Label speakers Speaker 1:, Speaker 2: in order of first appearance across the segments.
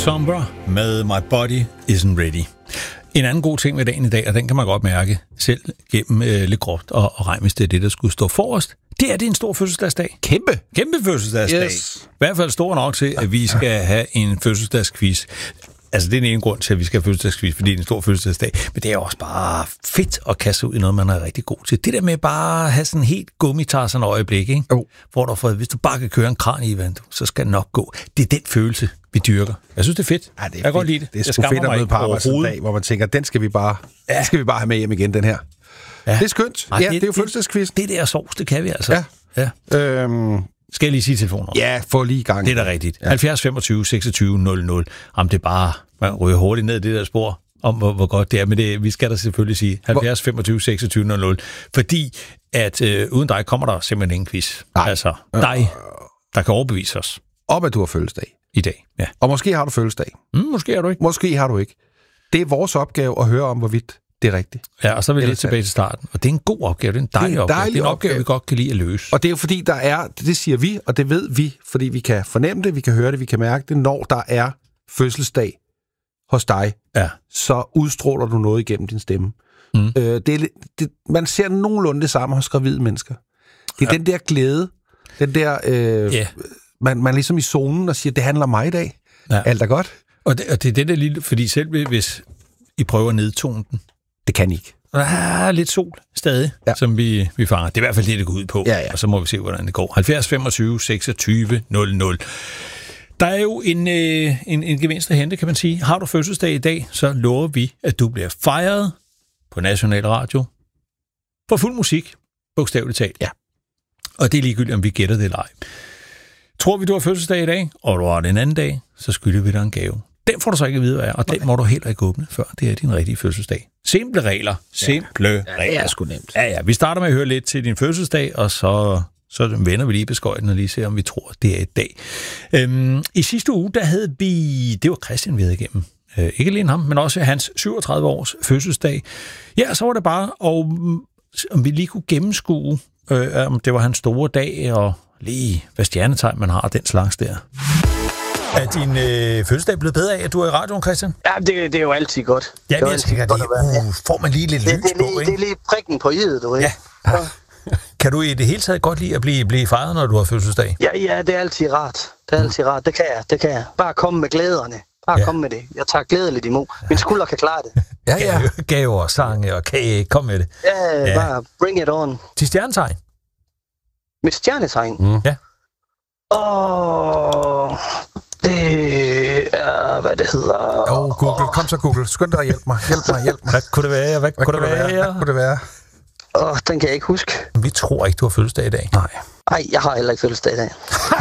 Speaker 1: Sombra med My Body Isn't Ready. En anden god ting med dagen i dag, og den kan man godt mærke selv gennem lidt groft og regn, hvis det er det, der skulle stå forrest, det er en stor fødselsdagsdag.
Speaker 2: Kæmpe
Speaker 1: fødselsdagsdag.
Speaker 2: Yes.
Speaker 1: I hvert fald stor nok til, at vi skal have en fødselsdagsquiz. Altså, det er en egen grund til, at vi skal have fødselsdagsquiz, fordi det er en stor fødselsdagsdag. Men det er også bare fedt at kaste ud i noget, man er rigtig god til. Det der med bare at have sådan en helt gummitarsen øjeblik, ikke? Hvor der for, hvis du bare kan køre en kran i vand, så skal det nok gå. Det er den følelse, vi dyrker. Jeg synes, det er fedt.
Speaker 2: Ja, det er
Speaker 1: jeg kan godt lide det.
Speaker 2: Det er sgu fedt at møde på arbejdsdag, hvor man tænker, den skal vi bare have med hjem igen, den her. Ja. Det er skønt. Ja, det er jo fødselsdagsquiz.
Speaker 1: Det der sovs, det kan vi altså. Ja. Skal jeg lige sige telefonen?
Speaker 2: Ja, få lige i gang.
Speaker 1: Det er da rigtigt. Ja. 70 25 26 00. Jamen, det er bare, man ryger hurtigt ned i det der spor om, hvor godt det er. Men vi skal da selvfølgelig sige 70 25 26 00. Fordi at uden dig kommer der simpelthen ingen quiz. Nej. Altså, dig, der kan overbevise os.
Speaker 2: Om at du har fødselsdag.
Speaker 1: I dag, ja.
Speaker 2: Og måske har du fødselsdag.
Speaker 1: Måske har du ikke.
Speaker 2: Måske har du ikke. Det er vores opgave at høre om, hvorvidt det er rigtigt.
Speaker 1: Ja, og så er vi lidt tilbage til starten. Og det er en god opgave, det er en dejlig opgave. Det er en opgave, vi godt kan lide at løse.
Speaker 2: Og det er jo fordi, der er, det siger vi, og det ved vi, fordi vi kan fornemme det, vi kan høre det, vi kan mærke det, når der er fødselsdag hos dig, så udstråler du noget igennem din stemme. Man ser nogenlunde det samme hos gravide mennesker. Det er den der glæde, den der, man ligesom i zonen og siger, det handler om mig i dag. Ja. Alt er godt.
Speaker 1: Og det er det der lille, fordi selv hvis I prøver at nedtone den,
Speaker 2: det kan I ikke.
Speaker 1: Der er lidt sol stadig, som vi fanger. Det er i hvert fald det går ud på, og så må vi se, hvordan det går. 70 25 26 00. Der er jo en gevinst at hente, kan man sige. Har du fødselsdag i dag, så lover vi, at du bliver fejret på National Radio for fuld musik, bogstaveligt talt.
Speaker 2: Ja.
Speaker 1: Og det er ligegyldigt, om vi gætter det eller ej. Tror vi, du har fødselsdag i dag, og du har det en anden dag, så skylder vi dig en gave. Den får du så ikke at vide, hvad er, og den må du heller ikke åbne, før det er din rigtige fødselsdag. Simple regler. Regler.
Speaker 2: Det er sgu nemt.
Speaker 1: Ja, vi starter med at høre lidt til din fødselsdag, og så vender vi lige beskøjten og lige ser, om vi tror, det er i dag. I sidste uge, der havde vi, det var Christian, vi havde igennem. Ikke alene ham, men også hans 37 års fødselsdag. Ja, så var det bare, om vi lige kunne gennemskue, om det var hans store dag, og lige hvad stjernetegn man har, den slags der. Er din fødselsdag blevet bedre af, at du er i radioen, Christian?
Speaker 3: Ja, det er jo altid godt.
Speaker 1: Ja, men jeg tænker, får man lige lidt lys på, ikke?
Speaker 3: Det er lige prikken på i'et, du ved.
Speaker 1: Ja. Kan du i det hele taget godt lide at blive fejret, når du har fødselsdag?
Speaker 3: Ja, det er altid rart. Det kan jeg. Bare komme med glæderne. Komme med det. Jeg tager glædeligt imod. Min skulder kan klare det.
Speaker 1: Ja. Gaver, sange og kage. Kom med det.
Speaker 3: Ja, bare bring it on.
Speaker 1: Til stjernetegn?
Speaker 3: Mit stjernetegn?
Speaker 1: Ja.
Speaker 3: Det er, hvad det hedder...
Speaker 2: Google. Kom så, Google. Skynd dig og hjælp mig.
Speaker 1: Hvad kunne det være? Hvad kunne det være?
Speaker 3: Den kan jeg ikke huske.
Speaker 1: Vi tror ikke, du har fødselsdag i dag.
Speaker 3: Nej, jeg har heller ikke fødselsdag i dag.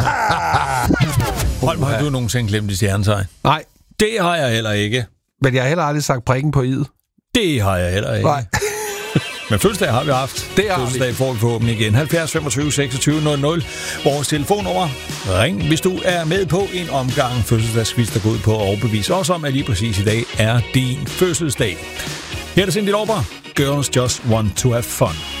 Speaker 1: Holm, har du nogensinde glemt dit stjernetegn?
Speaker 2: Nej.
Speaker 1: Det har jeg heller ikke.
Speaker 2: Men jeg har heller aldrig sagt prikken på i'et.
Speaker 1: Det har jeg heller ikke.
Speaker 2: Nej.
Speaker 1: Men fødselsdag har vi haft.
Speaker 2: Det har
Speaker 1: fødselsdag får vi forhåbentlig igen. 70 25 26 00. Vores telefonnummer. Ring, hvis du er med på en omgang fødselsdagsquiz, der går ud på at overbevise os om, at lige præcis i dag er din fødselsdag. Her er det Cyndi Lauper. Girls Just Want to Have Fun.